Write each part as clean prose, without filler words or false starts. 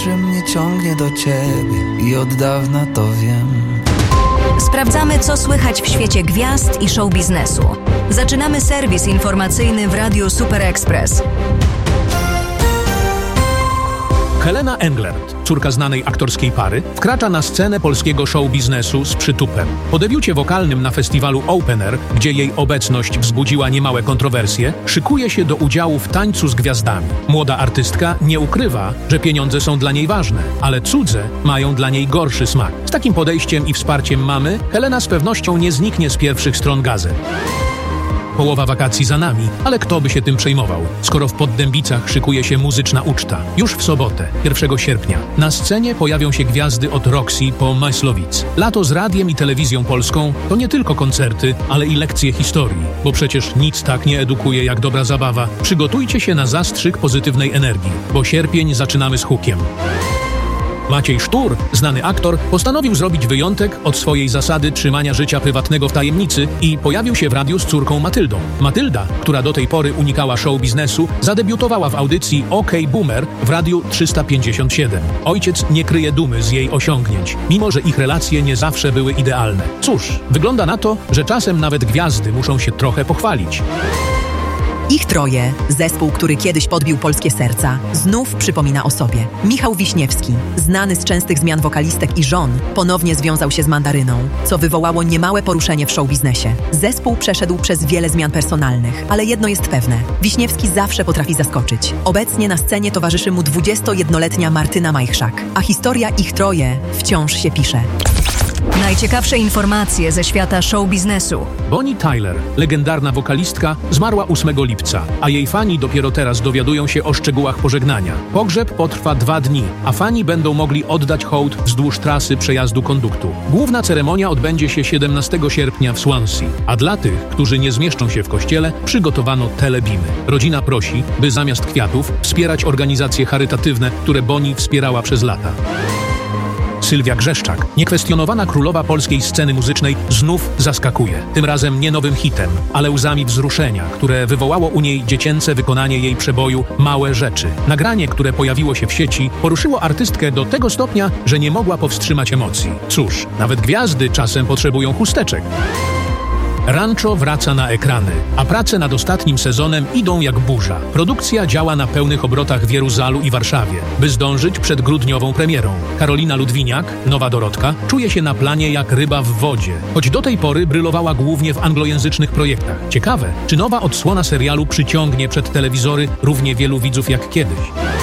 że mnie ciągnie do ciebie i od dawna to wiem. Sprawdzamy, co słychać w świecie gwiazd i show biznesu. Zaczynamy serwis informacyjny w Radiu Super Express. Helena Englert, córka znanej aktorskiej pary, wkracza na scenę polskiego show biznesu z przytupem. Po debiucie wokalnym na festiwalu Open Air, gdzie jej obecność wzbudziła niemałe kontrowersje, szykuje się do udziału w Tańcu z Gwiazdami. Młoda artystka nie ukrywa, że pieniądze są dla niej ważne, ale cudze mają dla niej gorszy smak. Z takim podejściem i wsparciem mamy, Helena z pewnością nie zniknie z pierwszych stron gazet. Połowa wakacji za nami, ale kto by się tym przejmował, skoro w Poddębicach szykuje się muzyczna uczta. Już w sobotę, 1 sierpnia, na scenie pojawią się gwiazdy od Roxy po Myslowic. Lato z radiem i telewizją polską to nie tylko koncerty, ale i lekcje historii, bo przecież nic tak nie edukuje jak dobra zabawa. Przygotujcie się na zastrzyk pozytywnej energii, bo sierpień zaczynamy z hukiem. Maciej Sztur, znany aktor, postanowił zrobić wyjątek od swojej zasady trzymania życia prywatnego w tajemnicy i pojawił się w radiu z córką Matyldą. Matylda, która do tej pory unikała show biznesu, zadebiutowała w audycji OK Boomer w Radiu 357. Ojciec nie kryje dumy z jej osiągnięć, mimo że ich relacje nie zawsze były idealne. Cóż, wygląda na to, że czasem nawet gwiazdy muszą się trochę pochwalić. Ich troje, zespół, który kiedyś podbił polskie serca, znów przypomina o sobie. Michał Wiśniewski, znany z częstych zmian wokalistek i żon, ponownie związał się z Mandaryną, co wywołało niemałe poruszenie w showbiznesie. Zespół przeszedł przez wiele zmian personalnych, ale jedno jest pewne. Wiśniewski zawsze potrafi zaskoczyć. Obecnie na scenie towarzyszy mu 21-letnia Martyna Majchrzak, a historia Ich troje wciąż się pisze. Najciekawsze informacje ze świata show biznesu. Bonnie Tyler, legendarna wokalistka, zmarła 8 lipca, a jej fani dopiero teraz dowiadują się o szczegółach pożegnania. Pogrzeb potrwa 2 dni, a fani będą mogli oddać hołd wzdłuż trasy przejazdu konduktu. Główna ceremonia odbędzie się 17 sierpnia w Swansea, a dla tych, którzy nie zmieszczą się w kościele, przygotowano telebimy. Rodzina prosi, by zamiast kwiatów wspierać organizacje charytatywne, które Bonnie wspierała przez lata. Sylwia Grzeszczak, niekwestionowana królowa polskiej sceny muzycznej, znów zaskakuje. Tym razem nie nowym hitem, ale łzami wzruszenia, które wywołało u niej dziecięce wykonanie jej przeboju Małe rzeczy. Nagranie, które pojawiło się w sieci, poruszyło artystkę do tego stopnia, że nie mogła powstrzymać emocji. Cóż, nawet gwiazdy czasem potrzebują chusteczek. Rancho wraca na ekrany, a prace nad ostatnim sezonem idą jak burza. Produkcja działa na pełnych obrotach w Jeruzalu i Warszawie, by zdążyć przed grudniową premierą. Karolina Ludwiniak, nowa Dorotka, czuje się na planie jak ryba w wodzie, choć do tej pory brylowała głównie w anglojęzycznych projektach. Ciekawe, czy nowa odsłona serialu przyciągnie przed telewizory równie wielu widzów jak kiedyś.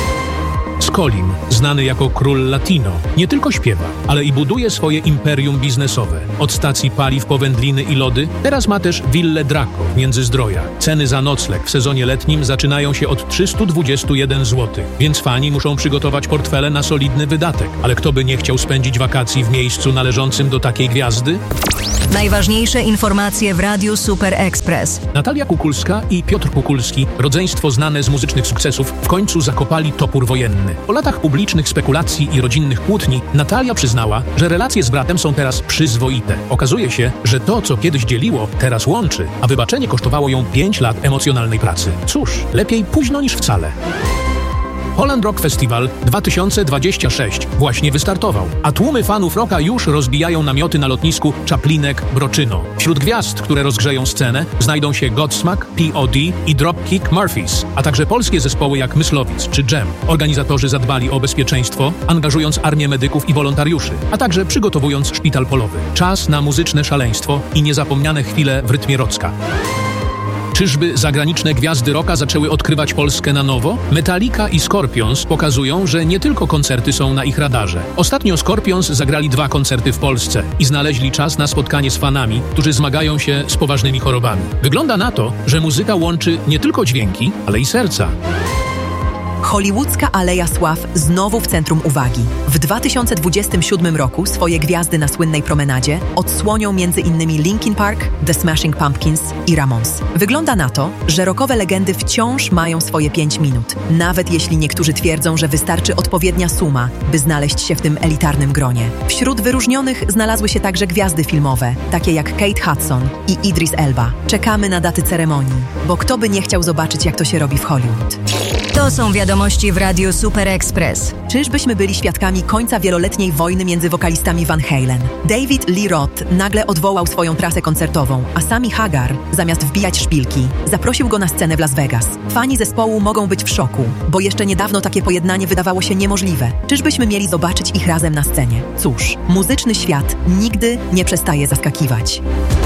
Scolim, znany jako król Latino, nie tylko śpiewa, ale i buduje swoje imperium biznesowe. Od stacji paliw po wędliny i lody, teraz ma też willę Draco w Międzyzdrojach. Ceny za nocleg w sezonie letnim zaczynają się od 321 zł, więc fani muszą przygotować portfele na solidny wydatek. Ale kto by nie chciał spędzić wakacji w miejscu należącym do takiej gwiazdy? Najważniejsze informacje w Radiu Super Express. Natalia Kukulska i Piotr Kukulski, rodzeństwo znane z muzycznych sukcesów, w końcu zakopali topór wojenny. Po latach publicznych spekulacji i rodzinnych kłótni Natalia przyznała, że relacje z bratem są teraz przyzwoite. Okazuje się, że to, co kiedyś dzieliło, teraz łączy, a wybaczenie kosztowało ją 5 lat emocjonalnej pracy. Cóż, lepiej późno niż wcale. Holland Rock Festival 2026 właśnie wystartował, a tłumy fanów rocka już rozbijają namioty na lotnisku Czaplinek-Broczyno. Wśród gwiazd, które rozgrzeją scenę, znajdą się Godsmack, P.O.D. i Dropkick Murphys, a także polskie zespoły jak Myslowic czy Jam. Organizatorzy zadbali o bezpieczeństwo, angażując armię medyków i wolontariuszy, a także przygotowując szpital polowy. Czas na muzyczne szaleństwo i niezapomniane chwile w rytmie Rocka. Czyżby zagraniczne gwiazdy rocka zaczęły odkrywać Polskę na nowo? Metallica i Scorpions pokazują, że nie tylko koncerty są na ich radarze. Ostatnio Scorpions zagrali 2 koncerty w Polsce i znaleźli czas na spotkanie z fanami, którzy zmagają się z poważnymi chorobami. Wygląda na to, że muzyka łączy nie tylko dźwięki, ale i serca. Hollywoodzka Aleja Sław znowu w centrum uwagi. W 2027 roku swoje gwiazdy na słynnej promenadzie odsłonią m.in. Linkin Park, The Smashing Pumpkins i Ramones. Wygląda na to, że rockowe legendy wciąż mają swoje 5 minut, nawet jeśli niektórzy twierdzą, że wystarczy odpowiednia suma, by znaleźć się w tym elitarnym gronie. Wśród wyróżnionych znalazły się także gwiazdy filmowe, takie jak Kate Hudson i Idris Elba. Czekamy na daty ceremonii, bo kto by nie chciał zobaczyć, jak to się robi w Hollywood. To są wiadomości wiadomości w Radiu Super Express. Czyżbyśmy byli świadkami końca wieloletniej wojny między wokalistami Van Halen? David Lee Roth nagle odwołał swoją trasę koncertową, a Sammy Hagar, zamiast wbijać szpilki, zaprosił go na scenę w Las Vegas. Fani zespołu mogą być w szoku, bo jeszcze niedawno takie pojednanie wydawało się niemożliwe. Czyżbyśmy mieli zobaczyć ich razem na scenie? Cóż, muzyczny świat nigdy nie przestaje zaskakiwać.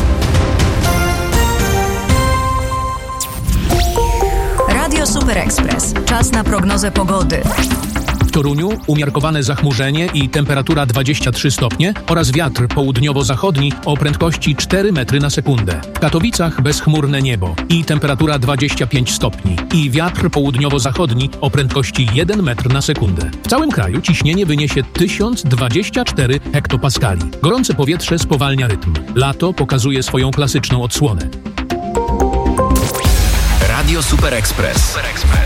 Radio Super Express. Czas na prognozę pogody. W Toruniu umiarkowane zachmurzenie i temperatura 23 stopnie oraz wiatr południowo-zachodni o prędkości 4 metry na sekundę. W Katowicach bezchmurne niebo i temperatura 25 stopni i wiatr południowo-zachodni o prędkości 1 metr na sekundę. W całym kraju ciśnienie wyniesie 1024 hektopaskali. Gorące powietrze spowalnia rytm. Lato pokazuje swoją klasyczną odsłonę. Radio Super Express.